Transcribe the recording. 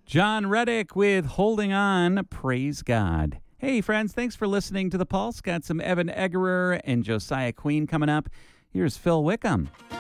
John Reddick with Holding On. Praise God. Hey, friends, thanks for listening to The Pulse. Got some Evan Eggerer and Josiah Queen coming up. Here's Phil Wickham.